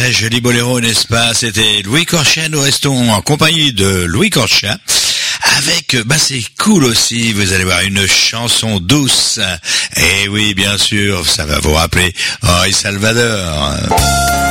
très joli boléro, n'est-ce pas? C'était Louis Corchia. Nous restons en compagnie de Louis Corchia. Avec, c'est cool aussi, vous allez voir, une chanson douce. Et oui, bien sûr, ça va vous rappeler Henri Salvador.